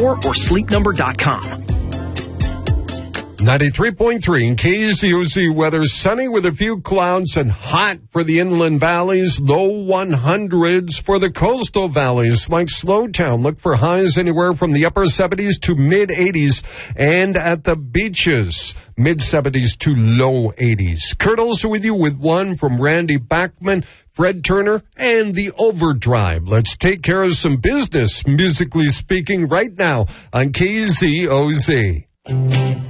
store or sleepnumber.com. 93.3 in KZOZ weather, sunny with a few clouds and hot for the inland valleys, low 100s for the coastal valleys like Slowtown. Look for highs anywhere from the upper 70s to mid 80s, and at the beaches, mid 70s to low 80s. Kurt Olson with you with one from Randy Bachman, Fred Turner, and the Overdrive. Let's take care of some business, musically speaking, right now on KZOZ.